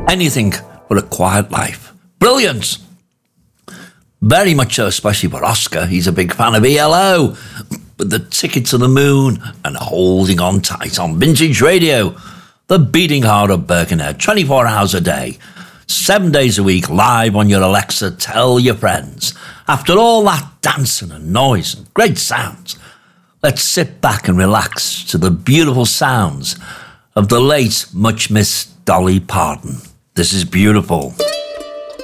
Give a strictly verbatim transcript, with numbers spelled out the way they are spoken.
Anything but a quiet life. Brilliant. Very much so, especially for Oscar. He's a big fan of E L O. With the Ticket to the Moon and Holding On Tight on Vintage Radio. The beating heart of Birkenhead, twenty-four hours a day, seven days a week, live on your Alexa. Tell your friends. After all that dancing and noise and great sounds, let's sit back and relax to the beautiful sounds of the late, much-missed Dolly Parton. This is beautiful.